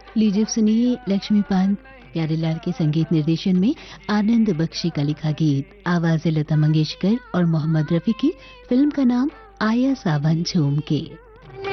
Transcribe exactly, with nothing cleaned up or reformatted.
लीजिए सुनिए लक्ष्मीकांत प्यारेलाल के संगीत निर्देशन में आनंद बख्शी का लिखा गीत, आवाज़ लता मंगेशकर और मोहम्मद रफी की। फिल्म का नाम आया सावन झूम के।